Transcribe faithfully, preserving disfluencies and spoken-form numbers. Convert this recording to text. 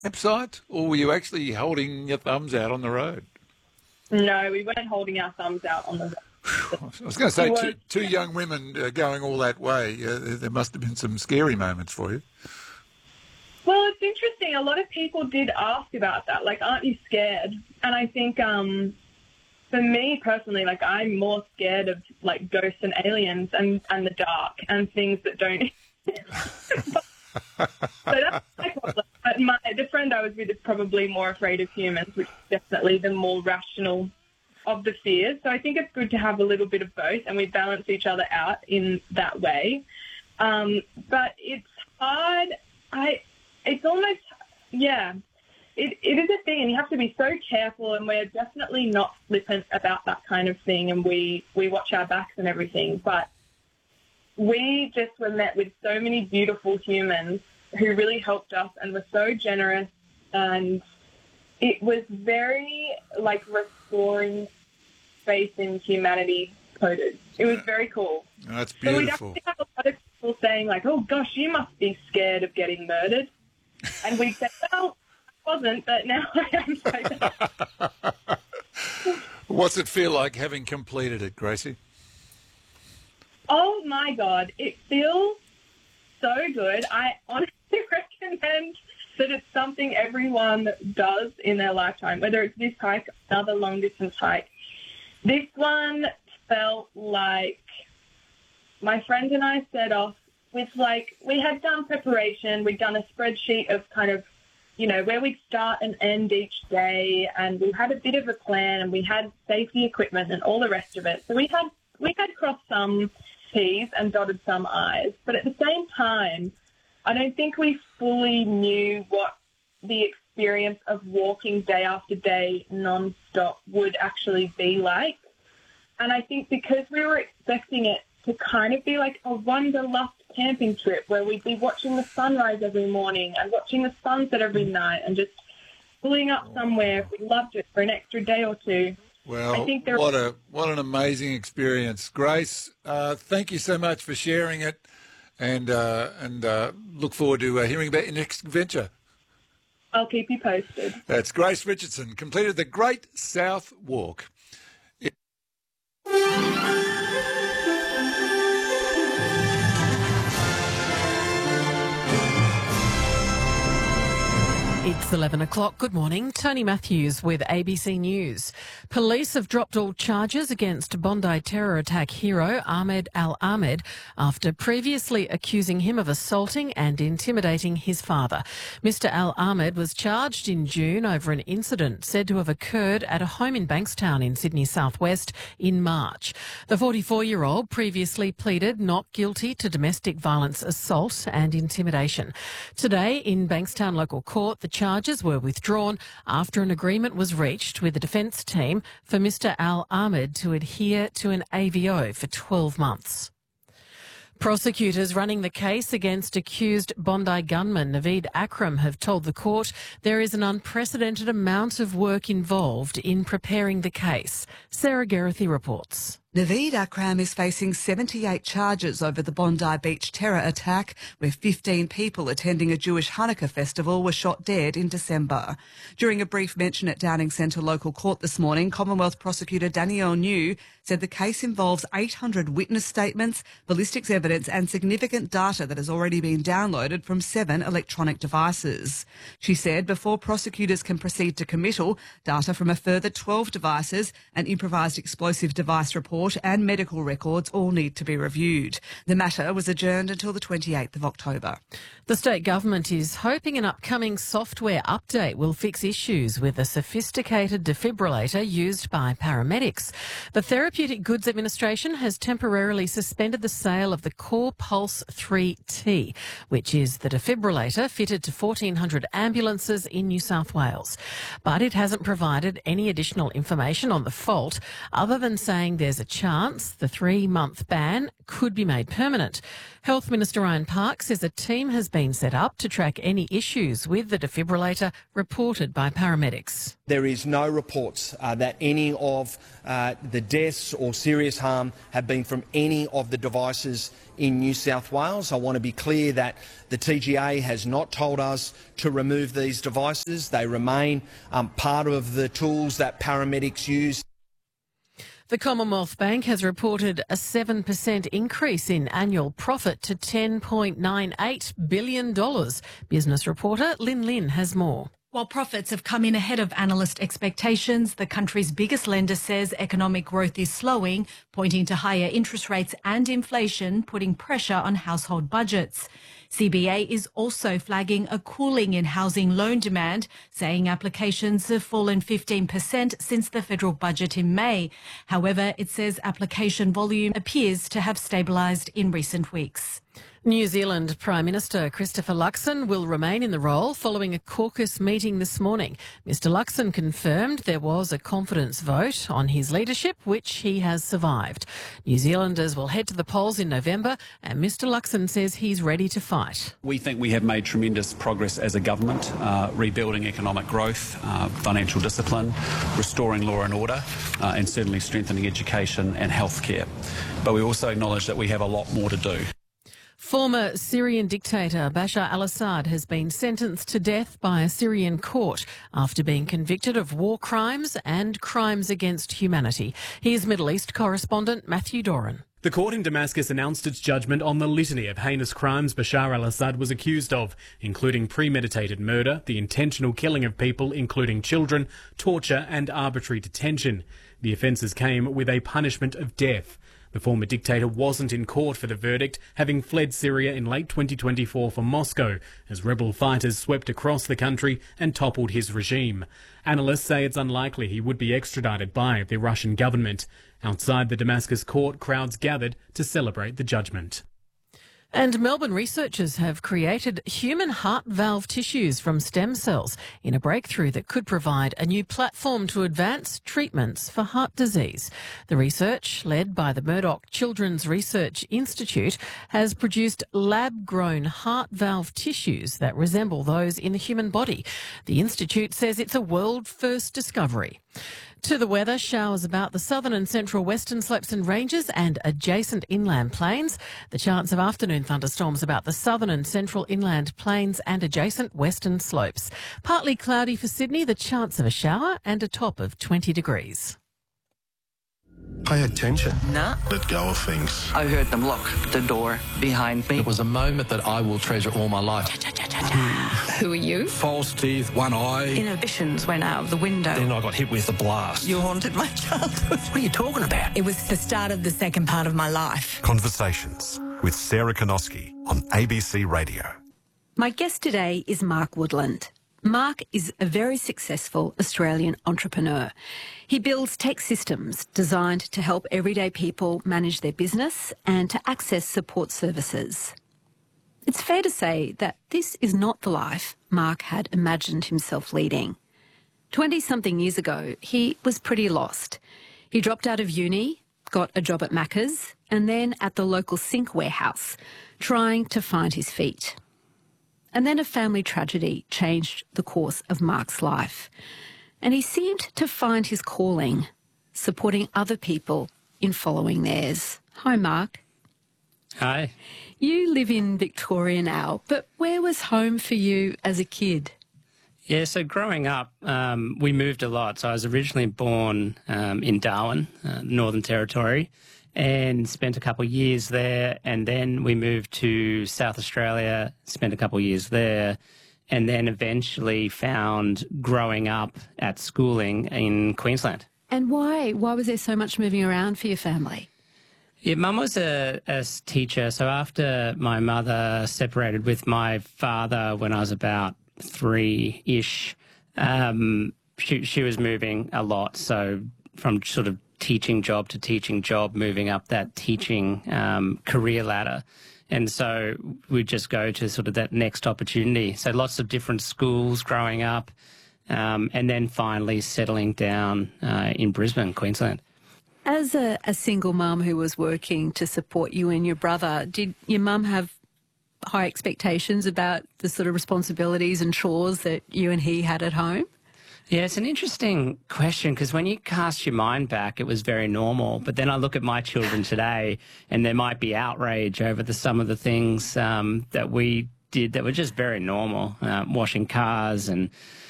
campsite, or were you actually holding your thumbs out on the road? No, we weren't holding our thumbs out on the road. I was going to say, two, two young women uh, going all that way, uh, there must have been some scary moments for you. Well, it's interesting. A lot of people did ask about that, like, aren't you scared? And I think um, for me personally, like, I'm more scared of, like, ghosts and aliens and, and the dark and things that don't... So that's my problem. But my, the friend I was with is probably more afraid of humans, which is definitely the more rational of the fears. So I think it's good to have a little bit of both, and we balance each other out in that way. Um, but it's hard. I, it's almost, yeah, it, it is a thing, and you have to be so careful, and we're definitely not flippant about that kind of thing, and we, we watch our backs and everything. But we just were met with so many beautiful humans who really helped us and were so generous, and it was very, like, restoring faith in humanity coded. It was very cool. Oh, that's beautiful. So we'd actually have a lot of people saying, like, oh, gosh, you must be scared of getting murdered. And we'd say, well, I wasn't, but now I am. What's it feel like having completed it, Gracie? Oh, my God. It feels so good. I honestly recommend that it's something everyone does in their lifetime, whether it's this hike or another long-distance hike. This one felt like my friend and I set off with, like, we had done preparation. We'd done a spreadsheet of kind of, you know, where we'd start and end each day, and we had a bit of a plan, and we had safety equipment and all the rest of it. So we had we had crossed some T's and dotted some I's, but at the same time, I don't think we fully knew what the experience of walking day after day non-stop would actually be like. And I think because we were expecting it to kind of be like a wanderlust camping trip where we'd be watching the sunrise every morning and watching the sunset every night and just pulling up somewhere if we loved it for an extra day or two. Well, I think there what a what an amazing experience. Grace, uh, thank you so much for sharing it, and uh, and uh, look forward to uh, hearing about your next adventure. I'll keep you posted. That's Grace Richardson, completed the Great South Walk. It- It's eleven o'clock. Good morning. Tony Matthews with A B C News. Police have dropped all charges against Bondi terror attack hero Ahmed Al-Ahmed after previously accusing him of assaulting and intimidating his father. Mister Al-Ahmed was charged in June over an incident said to have occurred at a home in Bankstown in Sydney southwest in March. The forty-four-year-old previously pleaded not guilty to domestic violence assault and intimidation. Today in Bankstown local court, the charges were withdrawn after an agreement was reached with the defence team for Mister Al-Ahmed to adhere to an A V O for twelve months. Prosecutors running the case against accused Bondi gunman Naveed Akram have told the court there is an unprecedented amount of work involved in preparing the case. Sarah Gerrathy reports. Naveed Akram is facing seventy-eight charges over the Bondi Beach terror attack, where fifteen people attending a Jewish Hanukkah festival were shot dead in December. During a brief mention at Downing Centre local court this morning, Commonwealth prosecutor Danielle New said the case involves eight hundred witness statements, ballistics evidence and significant data that has already been downloaded from seven electronic devices. She said before prosecutors can proceed to committal, data from a further twelve devices, an improvised explosive device report and medical records all need to be reviewed. The matter was adjourned until the twenty-eighth of October. The state government is hoping an upcoming software update will fix issues with a sophisticated defibrillator used by paramedics. The Therapeutic Goods Administration has temporarily suspended the sale of the Core Pulse three T, which is the defibrillator fitted to fourteen hundred ambulances in New South Wales. But it hasn't provided any additional information on the fault other than saying there's a chance the three-month ban could be made permanent. Health Minister Ryan Park says a team has been set up to track any issues with the defibrillator reported by paramedics. There is no reports uh, that any of uh, the deaths deaths or serious harm have been from any of the devices in New South Wales. I want to be clear that the T G A has not told us to remove these devices. They remain um, part of the tools that paramedics use. The Commonwealth Bank has reported a seven percent increase in annual profit to ten point nine eight billion dollars. Business reporter Lynn Lynn has more. While profits have come in ahead of analyst expectations, the country's biggest lender says economic growth is slowing, pointing to higher interest rates and inflation, putting pressure on household budgets. C B A is also flagging a cooling in housing loan demand, saying applications have fallen fifteen percent since the federal budget in May. However, it says application volume appears to have stabilised in recent weeks. New Zealand Prime Minister Christopher Luxon will remain in the role following a caucus meeting this morning. Mister Luxon confirmed there was a confidence vote on his leadership, which he has survived. New Zealanders will head to the polls in November, and Mister Luxon says he's ready to fight. We think we have made tremendous progress as a government, uh, rebuilding economic growth, uh, financial discipline, restoring law and order, uh, and certainly strengthening education and healthcare. But we also acknowledge that we have a lot more to do. Former Syrian dictator Bashar al-Assad has been sentenced to death by a Syrian court after being convicted of war crimes and crimes against humanity. Here's Middle East correspondent Matthew Doran. The court in Damascus announced its judgment on the litany of heinous crimes Bashar al-Assad was accused of, including premeditated murder, the intentional killing of people, including children, torture and arbitrary detention. The offences came with a punishment of death. The former dictator wasn't in court for the verdict, having fled Syria in late twenty twenty-four for Moscow, as rebel fighters swept across the country and toppled his regime. Analysts say it's unlikely he would be extradited by the Russian government. Outside the Damascus court, crowds gathered to celebrate the judgment. And Melbourne researchers have created human heart valve tissues from stem cells in a breakthrough that could provide a new platform to advance treatments for heart disease. The research, led by the Murdoch Children's Research Institute, has produced lab-grown heart valve tissues that resemble those in the human body. The institute says it's a world-first discovery. To the weather, showers about the southern and central western slopes and ranges and adjacent inland plains. The chance of afternoon thunderstorms about the southern and central inland plains and adjacent western slopes. Partly cloudy for Sydney, the chance of a shower and a top of twenty degrees. Pay attention. Nah. Let go of things. I heard them lock the door behind me. It was a moment that I will treasure all my life. Who are you? False teeth, one eye. Inhibitions went out of the window. Then I got hit with the blast. You haunted my childhood. What are you talking about? It was the start of the second part of my life. Conversations with Sarah Konoski on A B C Radio. My guest today is Mark Woodland. Mark is a very successful Australian entrepreneur. He builds tech systems designed to help everyday people manage their business and to access support services. It's fair to say that this is not the life Mark had imagined himself leading. Twenty-something years ago, he was pretty lost. He dropped out of uni, got a job at Macca's, and then at the local sink warehouse, trying to find his feet. And then a family tragedy changed the course of Mark's life. And he seemed to find his calling, supporting other people in following theirs. Hi, Mark. Hi. You live in Victoria now, but where was home for you as a kid? Yeah, so growing up, um, we moved a lot. So I was originally born um, in Darwin, uh, Northern Territory, and spent a couple of years there. And then we moved to South Australia, spent a couple of years there, and then eventually found growing up at schooling in Queensland. And why? Why was there so much moving around for your family? Yeah, Mum was a, a teacher. So after my mother separated with my father when I was about three-ish, um, she, she was moving a lot. So from sort of teaching job to teaching job, moving up that teaching um, career ladder. And so we'd just go to sort of that next opportunity. So lots of different schools growing up, um, and then finally settling down uh, in Brisbane, Queensland. As a, a single mum who was working to support you and your brother, did your mum have high expectations about the sort of responsibilities and chores that you and he had at home? Yeah, it's an interesting question because when you cast your mind back, it was very normal. But then I look at my children today and there might be outrage over the, some of the things um, that we did that were just very normal, uh, washing cars and